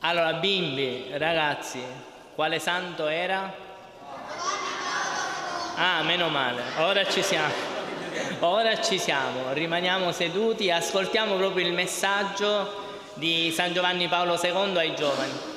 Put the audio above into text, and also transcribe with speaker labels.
Speaker 1: Allora, bimbi, ragazzi, quale santo era? Ah, meno male, ora ci siamo. Ora ci siamo, rimaniamo seduti e ascoltiamo proprio il messaggio di San Giovanni Paolo II ai giovani.